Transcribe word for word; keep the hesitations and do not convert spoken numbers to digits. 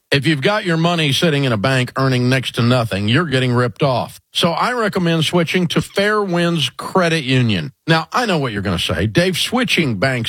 If you've got your money sitting in a bank earning next to nothing, you're getting ripped off. So I recommend switching to Fairwinds Credit Union. Now, I know what you're going to say. Dave, switching banks